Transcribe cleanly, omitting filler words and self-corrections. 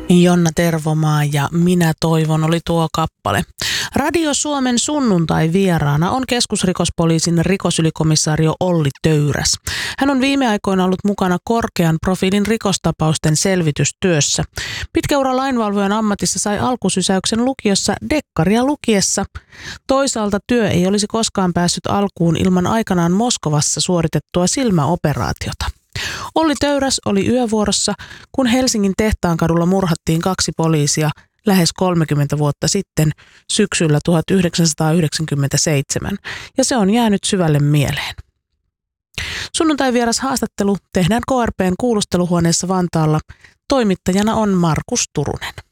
Jonna Tervomaa ja Minä toivon oli tuo kappale. Radio Suomen sunnuntai vieraana on keskusrikospoliisin rikosylikomissario Olli Töyräs. Hän on viime aikoina ollut mukana korkean profiilin rikostapausten selvitystyössä. Pitkä ura lainvalvojan ammatissa sai alkusysäyksen lukiossa dekkaria lukiessa. Toisaalta työ ei olisi koskaan päässyt alkuun ilman aikanaan Moskovassa suoritettua silmäoperaatiota. Olli Töyräs oli yövuorossa, kun Helsingin Tehtaankadulla murhattiin 2 poliisia lähes 30 vuotta sitten syksyllä 1997, ja se on jäänyt syvälle mieleen. Sunnuntai vieras haastattelu tehdään KRP:n kuulusteluhuoneessa Vantaalla. Toimittajana on Markus Turunen.